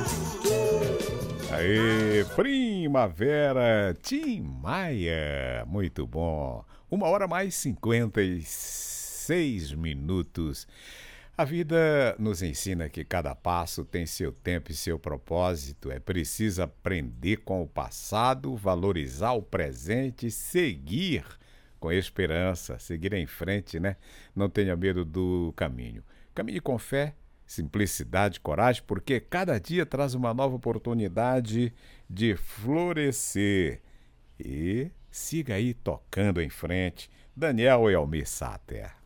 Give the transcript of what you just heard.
Aê, primavera, Tim Maia, muito bom. 1h mais 56 minutos. A vida nos ensina que cada passo tem seu tempo e seu propósito. É preciso aprender com o passado, valorizar o presente, seguir com esperança, seguir em frente, né? Não tenha medo do caminho. Caminhe com fé, simplicidade, coragem, porque cada dia traz uma nova oportunidade de florescer. E siga aí tocando em frente. Daniel e Almir Sater.